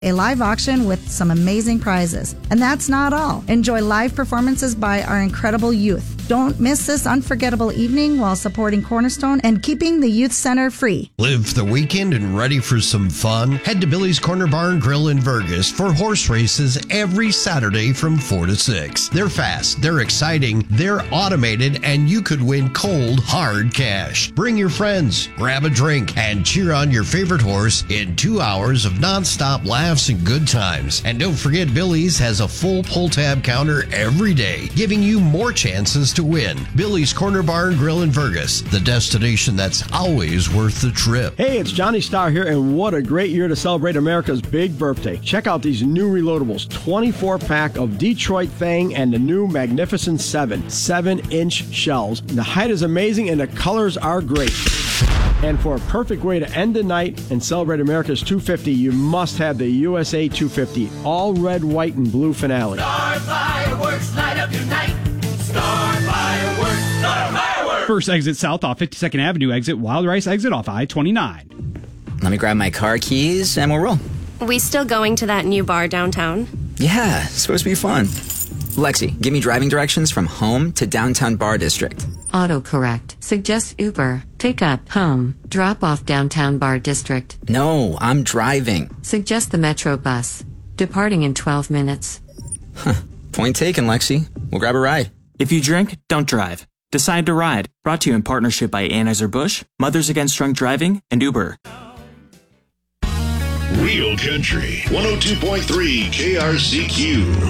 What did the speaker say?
a live auction with some amazing prizes. And that's not all. Enjoy live performances by our incredible youth. Don't miss this unforgettable evening while supporting Cornerstone and keeping the Youth Center free. Live the weekend and ready for some fun? Head to Billy's Corner Bar and Grill in Vergas for horse races every Saturday from 4 to 6. They're fast, they're exciting, they're automated, and you could win cold, hard cash. Bring your friends, grab a drink, and cheer on your favorite horse in 2 hours of nonstop laughs and good times. And don't forget, Billy's has a full pull tab counter every day, giving you more chances to win. Billy's Corner Bar and Grill in Vergas, the destination that's always worth the trip. Hey, it's Johnny Starr here, and what a great year to celebrate America's big birthday. Check out these new reloadables, 24-pack of Detroit Fang and the new Magnificent 7-inch shells. The height is amazing and the colors are great. And for a perfect way to end the night and celebrate America's 250, you must have the USA 250 all red, white, and blue finale. Star fireworks, light up your night. Star fireworks, star fireworks. First exit south off 52nd Avenue exit, Wild Rice exit off I-29. Let me grab my car keys and we'll roll. We still going to that new bar downtown? Yeah, it's supposed to be fun. Lexi, give me driving directions from home to downtown bar district. Autocorrect. Suggest Uber. Pick up. Home. Drop off downtown bar district. No, I'm driving. Suggest the Metro bus. Departing in 12 minutes. Point taken, Lexi. We'll grab a ride. If you drink, don't drive. Decide to ride. Brought to you in partnership by Anheuser-Busch, Mothers Against Drunk Driving, and Uber. Real Country 102.3 KRCQ.